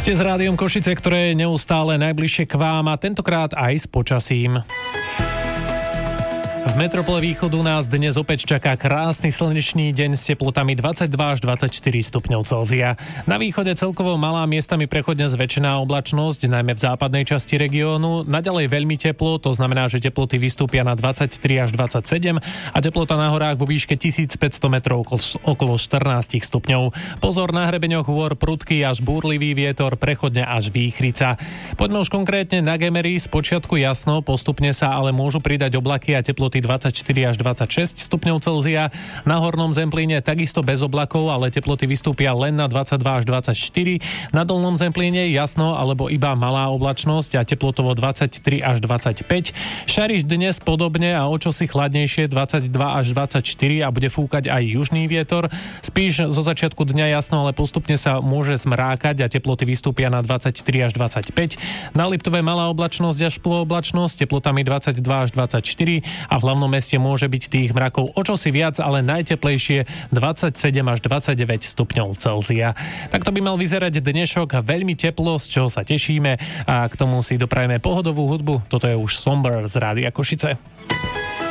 Ste s Rádiom Košice, ktoré je neustále najbližšie k vám a tentokrát aj s počasím. V metropole Východu nás dnes opäť čaká krásny slnečný deň s teplotami 22 až 24 stupňov Celzia. Na východe celkovo malá, miestami prechodne zväčšená oblačnosť, najmä v západnej časti regiónu. Naďalej veľmi teplo, to znamená, že teploty vystúpia na 23 až 27 a teplota na horách vo výške 1500 metrov okolo 14 stupňov. Pozor, na hrebeňoch hôr prudký až búrlivý vietor, prechodne až výchrica. Poďme už konkrétne na Gemery, spočiatku jasno, postupne sa ale môžu pridať oblaky a teploty 24 až 26 stupňov Celzia. Na Hornom Zemplíne takisto bez oblakov, ale teploty vystúpia len na 22 až 24. Na Dolnom Zemplíne jasno alebo iba malá oblačnosť a teplotovo 23 až 25. Šariš dnes podobne a o čosi chladnejšie 22 až 24 a bude fúkať aj južný vietor. Spíš zo začiatku dňa jasno, ale postupne sa môže zmrákať a teploty vystúpia na 23 až 25. Na Liptove malá oblačnosť až polooblačnosť, teplotami 22 až 24 a v hlavnom meste môže byť tých mrakov o čosi viac, ale najteplejšie 27 až 29 stupňov Celzia. Takto by mal vyzerať dnešok, veľmi teplo, z čoho sa tešíme a k tomu si doprajeme pohodovú hudbu. Toto je už Somber z Rádia Košice.